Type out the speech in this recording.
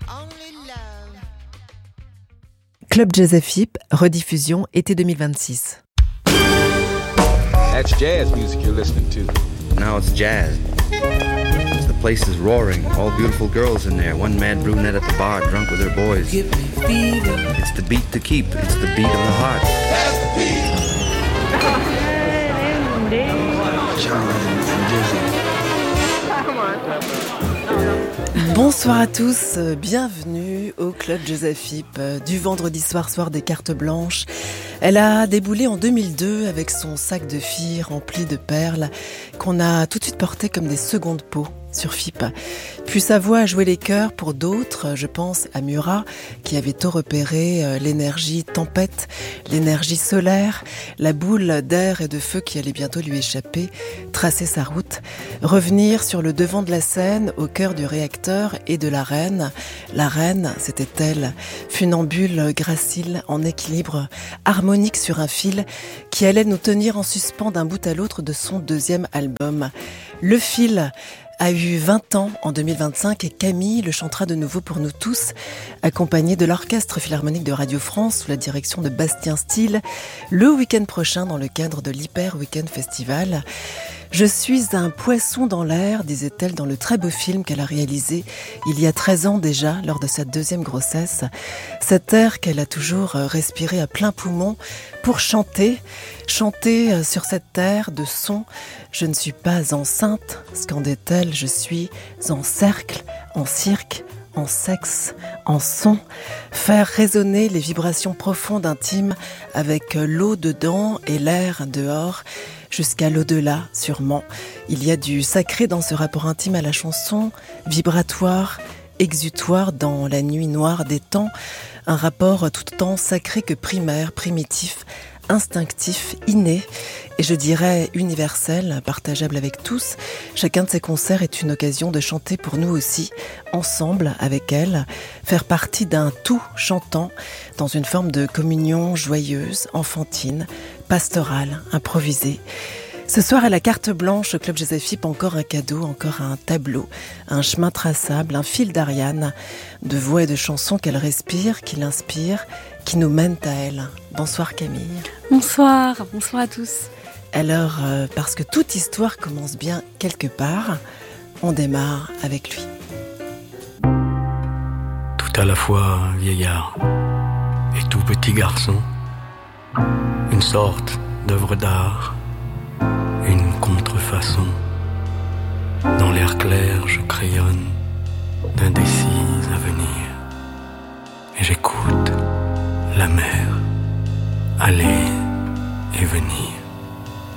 Club Jazz FIP, rediffusion été 2026. That's jazz music you're listening to. Now it's jazz. The place is roaring. All beautiful girls in there. One mad brunette at the bar, drunk with her boys. Give me fever. It's the beat to keep. It's the beat of the heart. That's the beat. Charlie and Dizzy. Bonsoir à tous, bienvenue au Club Jazz FIP du vendredi soir des cartes blanches. Elle a déboulé en 2002 avec son sac de filles rempli de perles qu'on a tout de suite porté comme des secondes peaux sur FIP. Puis sa voix a joué les cœurs pour d'autres, je pense à Murat qui avait tôt repéré l'énergie tempête, l'énergie solaire, la boule d'air et de feu qui allait bientôt lui échapper, tracer sa route, revenir sur le devant de la scène au cœur du réacteur et de la reine. La reine, c'était elle, funambule, gracile, en équilibre, harmonique sur un fil qui allait nous tenir en suspens d'un bout à l'autre de son deuxième album. Le fil a eu 20 ans en 2025 et Camille le chantera de nouveau pour nous tous, accompagné de l'Orchestre Philharmonique de Radio France sous la direction de Bastien Steele, le week-end prochain dans le cadre de l'Hyper Weekend Festival. Je suis un poisson dans l'air, disait-elle dans le très beau film qu'elle a réalisé il y a 13 ans déjà, lors de sa deuxième grossesse. Cet air qu'elle a toujours respiré à plein poumon pour chanter sur cette terre de son. Je ne suis pas enceinte, scandait-elle, je suis en cercle, en cirque, en sexe, en son, faire résonner les vibrations profondes intimes avec l'eau dedans et l'air dehors, jusqu'à l'au-delà, sûrement. Il y a du sacré dans ce rapport intime à la chanson, vibratoire, exutoire dans la nuit noire des temps, un rapport tout autant sacré que primaire, primitif, instinctif, inné, et je dirais universel, partageable avec tous. Chacun de ces concerts est une occasion de chanter pour nous aussi, ensemble avec elle, faire partie d'un tout chantant, dans une forme de communion joyeuse, enfantine, pastorale, improvisée. Ce soir à la carte blanche au Club Jazz FIP, encore un cadeau, encore un tableau, un chemin traçable, un fil d'Ariane, de voix et de chansons qu'elle respire, qui l'inspire, qui nous mènent à elle. Bonsoir Camille. Bonsoir à tous. Alors, parce que toute histoire commence bien quelque part, on démarre avec lui. Tout à la fois vieillard et tout petit garçon, une sorte d'œuvre d'art, une contrefaçon. Dans l'air clair, je crayonne d'indécis avenirs. Et j'écoute la mer aller et venir.